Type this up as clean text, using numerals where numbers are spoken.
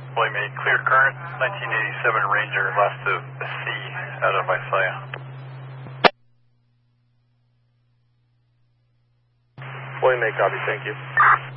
Willie May, clear current, 1987 Ranger, last of a C out of Isaiah. Willie May, copy, thank you.